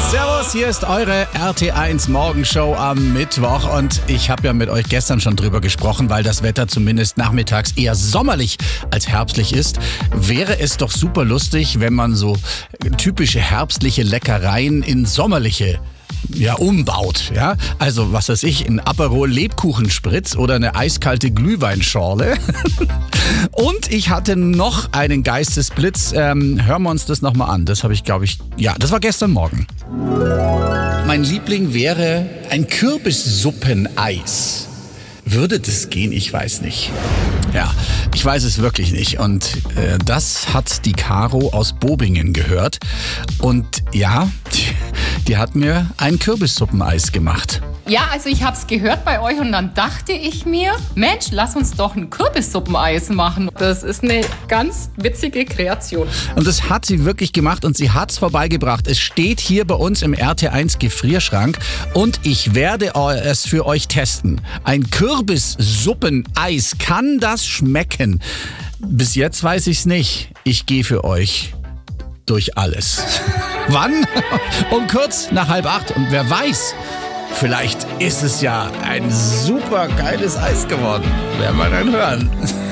Servus, hier ist eure RT1 Morgenshow am Mittwoch und ich habe ja mit euch gestern schon drüber gesprochen, weil das Wetter zumindest nachmittags eher sommerlich als herbstlich ist. Wäre es doch super lustig, wenn man so typische herbstliche Leckereien in sommerliche umbaut, ja. Also, was weiß ich, ein Aperol Lebkuchenspritz oder eine eiskalte Glühweinschorle. Und ich hatte noch einen Geistesblitz. Hören wir uns das nochmal an. Das habe ich, glaube ich, das war gestern Morgen. Mein Liebling wäre ein Kürbissuppeneis. Würde das gehen? Ich weiß nicht. Ja, ich weiß es wirklich nicht. Und das hat die Caro aus Bobingen gehört. Und ja, die hat mir ein Kürbissuppeneis gemacht. Ja, also ich hab's gehört bei euch und dann dachte ich mir, Mensch, lass uns doch ein Kürbissuppeneis machen. Das ist eine ganz witzige Kreation. Und das hat sie wirklich gemacht und sie hat's vorbeigebracht. Es steht hier bei uns im RT1 Gefrierschrank und ich werde es für euch testen. Ein Kürbissuppeneis, kann das schmecken? Bis jetzt weiß ich's nicht. Ich gehe für euch durch alles. Wann? Um kurz nach 7:30. Und wer weiß, vielleicht ist es ja ein super geiles Eis geworden. Werden wir dann hören.